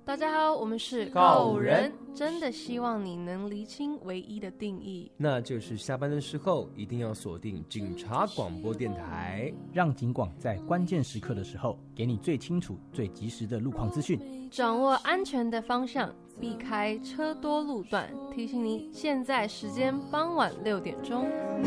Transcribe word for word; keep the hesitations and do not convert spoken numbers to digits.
大家好，我们是告五人， 真的希望你能厘清唯一的定义， 那就是下班的时候一定要锁定警察广播电台， 让警广在关键时刻的时候给你最清楚最及时的路况资讯， 掌握安全的方向，避开车多路段。提醒你，现在时间傍晚六点钟。